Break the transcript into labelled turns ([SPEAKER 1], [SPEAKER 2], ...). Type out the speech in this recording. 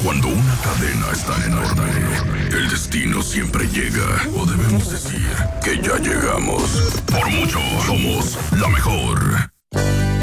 [SPEAKER 1] Cuando una cadena está en orden, el destino siempre llega. O debemos decir que ya llegamos. Por mucho, somos la mejor.